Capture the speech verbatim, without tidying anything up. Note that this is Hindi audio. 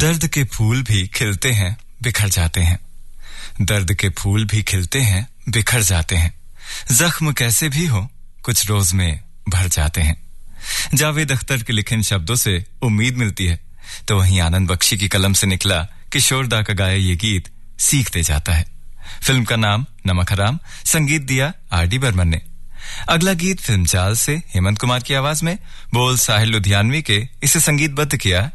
दर्द के फूल भी खिलते हैं बिखर जाते हैं दर्द के फूल भी खिलते हैं बिखर जाते हैं जख्म कैसे भी हो कुछ रोज में भर जाते हैं जावेद अख्तर के लिखे इन शब्दों से उम्मीद मिलती है तो वहीं आनंद बख्शी की कलम से निकला किशोर दा का गाया ये गीत सीखते जाता है। फिल्म का नाम नमक हराम, संगीत दिया आर डी बर्मन ने। अगला गीत फिल्म चाल से हेमंत कुमार की आवाज में, बोल साहिल लुधियानवी के, इसे संगीतबद्ध किया